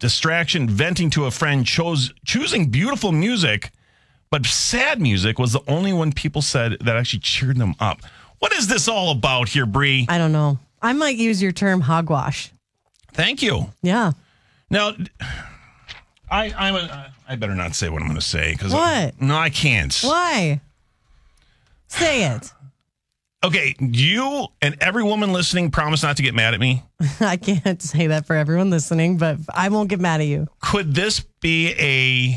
distraction, venting to a friend, choosing beautiful music, but sad music was the only one people said that actually cheered them up. What is this all about here, Bree? I don't know. I might use your term hogwash. Thank you. Yeah. Now, I better not say what I'm going to say. What? No, I can't. Why? Say it. Okay, you and every woman listening promise not to get mad at me. I can't say that for everyone listening, but I won't get mad at you. Could this be a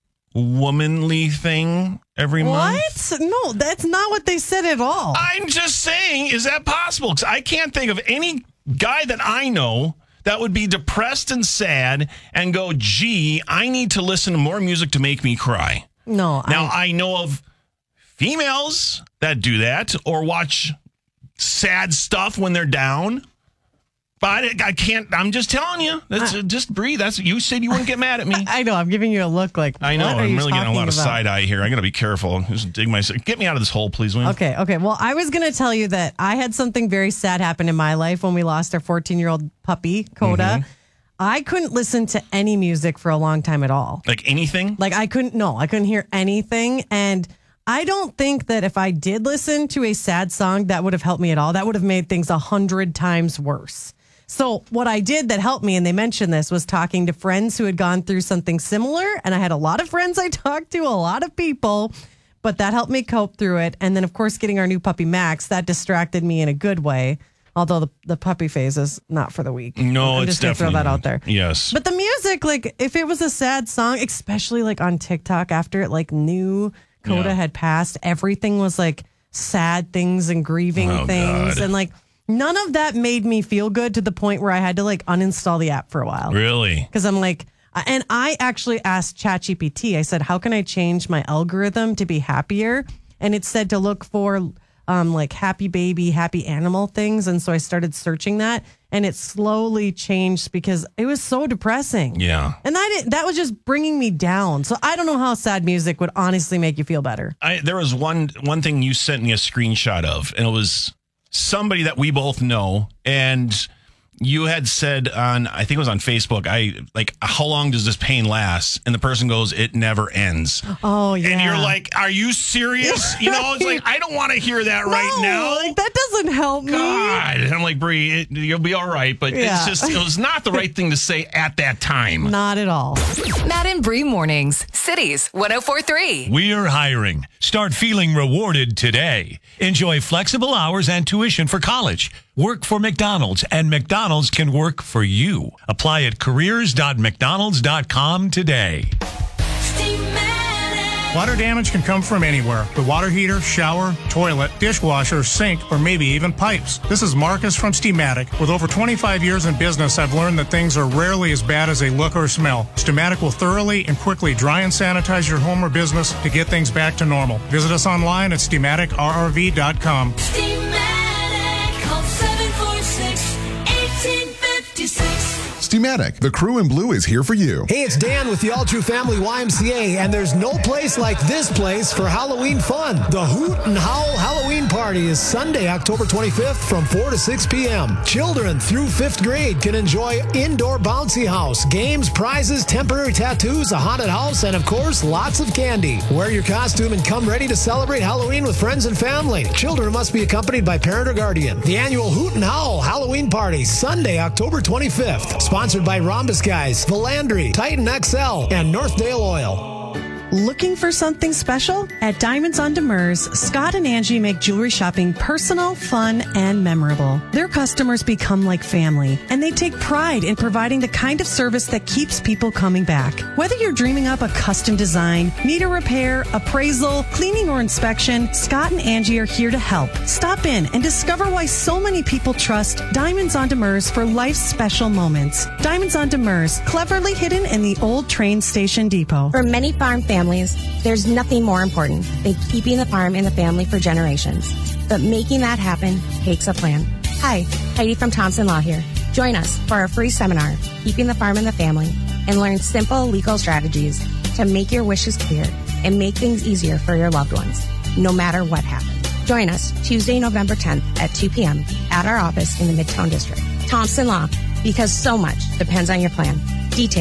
womanly thing every month? What? No, that's not what they said at all. I'm just saying, is that possible? Because I can't think of any guy that I know that would be depressed and sad and go, gee, I need to listen to more music to make me cry. No. Now, I know of females that do that or watch sad stuff when they're down. But I can't. I'm just telling you. That's just breathe. You said you wouldn't get mad at me. I know. I'm giving you a look like. I know. I'm really getting a lot of about? side eye here. I got to be careful. Just dig myself. Get me out of this hole, please, will you? Okay. Well, I was going to tell you that I had something very sad happen in my life when we lost our 14-year-old puppy, Coda. Mm-hmm. I couldn't listen to any music for a long time at all. Like anything? Like I couldn't hear anything. And I don't think that if I did listen to a sad song, that would have helped me at all. That would have made things 100 times worse. So what I did that helped me, and they mentioned this, was talking to friends who had gone through something similar. And I had a lot of friends I talked to, a lot of people, but that helped me cope through it. And then, of course, getting our new puppy, Max, that distracted me in a good way. Although the puppy phase is not for the weak. No, I'm it's just going to throw that out there. Yes. But the music, like, if it was a sad song, especially like on TikTok after it like knew Coda had passed, everything was like sad things and grieving things. God. And like, none of that made me feel good to the point where I had to like uninstall the app for a while. Really? Because I'm like, and I actually asked ChatGPT, I said, how can I change my algorithm to be happier? And it said to look for like happy baby, happy animal things. And so I started searching that, and it slowly changed because it was so depressing. Yeah. And that was just bringing me down. So I don't know how sad music would honestly make you feel better. There was one thing you sent me a screenshot of, and it was somebody that we both know, and you had said on, I think it was on Facebook, how long does this pain last? And the person goes, it never ends. Oh, yeah. And you're like, are you serious? You know, it's like, I don't want to hear that right now. Like, that doesn't help me. God. And I'm like, Bree, you'll be all right. But it's just, it was not the right thing to say at that time. Not at all. Matt and Bree mornings, Cities 104.3. We're hiring. Start feeling rewarded today. Enjoy flexible hours and tuition for college. Work for McDonald's, and McDonald's can work for you. Apply at careers.mcdonalds.com today. Water damage can come from anywhere. The water heater, shower, toilet, dishwasher, sink, or maybe even pipes. This is Marcus from Steamatic. With over 25 years in business, I've learned that things are rarely as bad as they look or smell. Steamatic will thoroughly and quickly dry and sanitize your home or business to get things back to normal. Visit us online at SteamaticRRV.com. Steamatic, the crew in blue is here for you. Hey, it's Dan with the All True Family YMCA, and there's no place like this place for Halloween fun. The Hoot and Howl Halloween Party is Sunday, October 25th from 4 to 6 p.m. Children through 5th grade can enjoy indoor bouncy house, games, prizes, temporary tattoos, a haunted house, and of course, lots of candy. Wear your costume and come ready to celebrate Halloween with friends and family. Children must be accompanied by parent or guardian. The annual Hoot and Howl Halloween Party, Sunday, October 25th. Sponsored by Rhombus Guys, Philandry, Titan XL, and Northdale Oil. Looking for something special? At Diamonds on Demers, Scott and Angie make jewelry shopping personal, fun, and memorable. Their customers become like family, and they take pride in providing the kind of service that keeps people coming back. Whether you're dreaming up a custom design, need a repair, appraisal, cleaning, or inspection, Scott and Angie are here to help. Stop in and discover why so many people trust Diamonds on Demers for life's special moments. Diamonds on Demers, cleverly hidden in the old train station depot. For many farm families, there's nothing more important than keeping the farm in the family for generations. But making that happen takes a plan. Hi, Heidi from Thompson Law here. Join us for our free seminar, Keeping the Farm in the Family, and learn simple legal strategies to make your wishes clear and make things easier for your loved ones, no matter what happens. Join us Tuesday, November 10th at 2 p.m. at our office in the Midtown District. Thompson Law, because so much depends on your plan. Details